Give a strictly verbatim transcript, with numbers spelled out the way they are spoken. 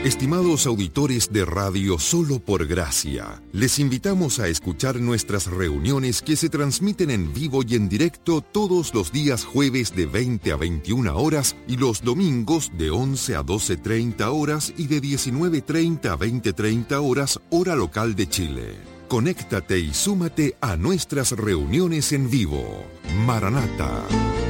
Estimados auditores de Radio Solo por Gracia, les invitamos a escuchar nuestras reuniones que se transmiten en vivo y en directo todos los días jueves de veinte a veintiuna horas y los domingos de once a doce treinta horas y de diecinueve treinta a veinte treinta horas, hora local de Chile. Conéctate y súmate a nuestras reuniones en vivo. Maranata.